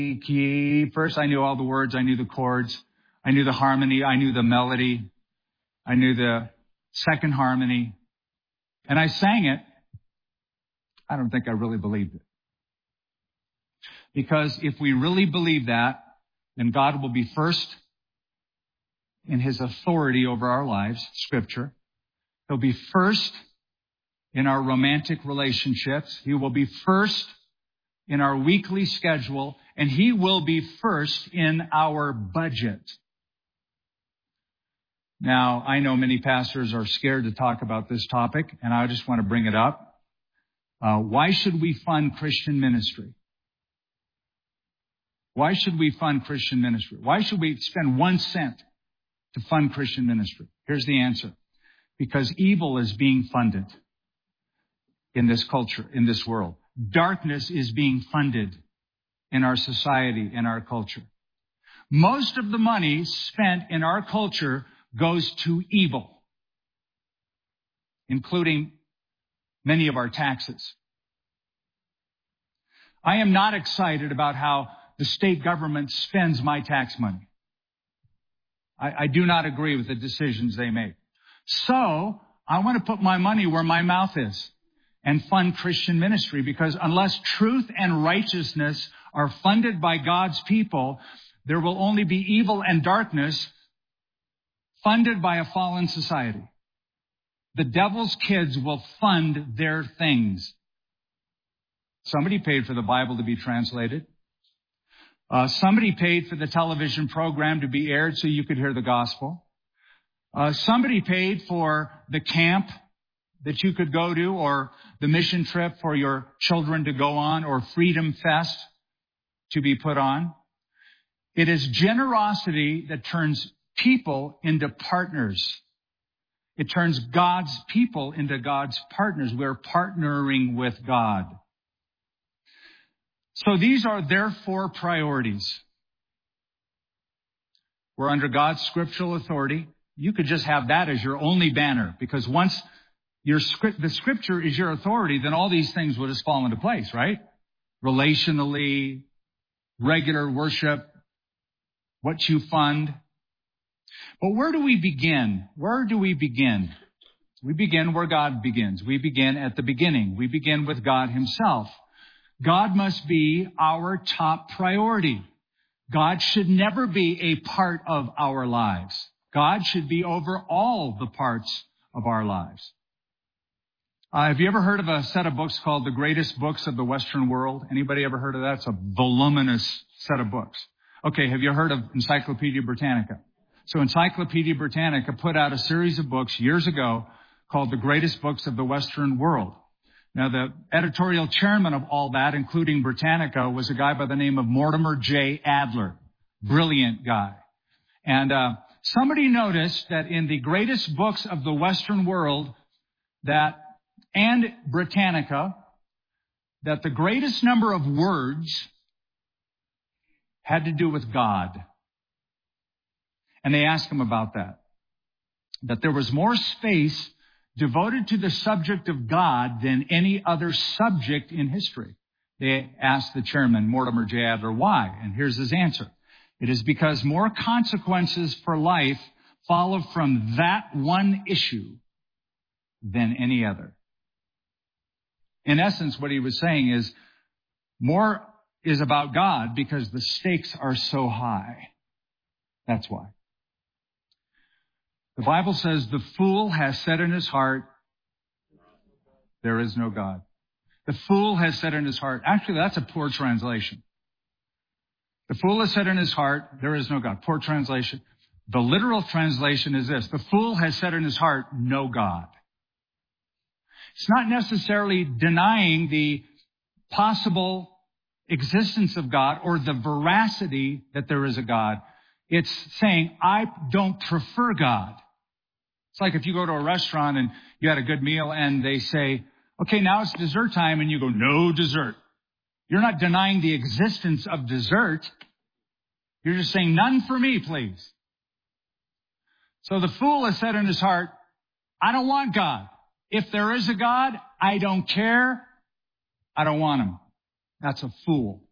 key. First, I knew all the words. I knew the chords. I knew the harmony. I knew the melody. I knew the second harmony. And I sang it. I don't think I really believed it. Because if we really believe that, then God will be first in His authority over our lives, Scripture. He'll be first in our romantic relationships. He will be first in our weekly schedule, and He will be first in our budget. Now, I know many pastors are scared to talk about this topic, and I just want to bring it up. Why should we fund Christian ministry? Why should we fund Christian ministry? Why should we spend 1 cent to fund Christian ministry? Here's the answer. Because evil is being funded in this culture, in this world. Darkness is being funded in our society, in our culture. Most of the money spent in our culture goes to evil, including many of our taxes. I am not excited about how the state government spends my tax money. I do not agree with the decisions they make. So I want to put my money where my mouth is and fund Christian ministry, because unless truth and righteousness are funded by God's people, there will only be evil and darkness funded by a fallen society. The devil's kids will fund their things. Somebody paid for the Bible to be translated. Somebody paid for the television program to be aired so you could hear the gospel. Somebody paid for the camp that you could go to, or the mission trip for your children to go on, or Freedom Fest to be put on. It is generosity that turns people into partners. It turns God's people into God's partners. We're partnering with God. So these are their 4 priorities. We're under God's scriptural authority. You could just have that as your only banner, because once the scripture is your authority, then all these things will just fall into place, right? Relationally, regular worship, what you fund. But where do we begin? Where do we begin? We begin where God begins. We begin at the beginning. We begin with God Himself. God must be our top priority. God should never be a part of our lives. God should be over all the parts of our lives. Have you ever heard of a set of books called The Greatest Books of the Western World? Anybody ever heard of that? It's a voluminous set of books. Okay, have you heard of Encyclopedia Britannica? So Encyclopedia Britannica put out a series of books years ago called The Greatest Books of the Western World. Now, the editorial chairman of all that, including Britannica, was a guy by the name of Mortimer J. Adler. Brilliant guy. And somebody noticed that in the greatest books of the Western world, and Britannica, that the greatest number of words had to do with God. And they asked him about that. That there was more space devoted to the subject of God than any other subject in history. They asked the chairman, Mortimer J. Adler, why? And here's his answer. It is because more consequences for life follow from that one issue than any other. In essence, what he was saying is, more is about God because the stakes are so high. That's why. The Bible says, the fool has said in his heart, there is no God. The fool has said in his heart. Actually, that's a poor translation. The fool has said in his heart, there is no God. Poor translation. The literal translation is this. The fool has said in his heart, no God. It's not necessarily denying the possible existence of God or the veracity that there is a God. It's saying, I don't prefer God. It's like if you go to a restaurant and you had a good meal and they say, okay, now it's dessert time, and you go, no dessert. You're not denying the existence of dessert. You're just saying, none for me, please. So the fool has said in his heart, I don't want God. If there is a God, I don't care. I don't want him. That's a fool.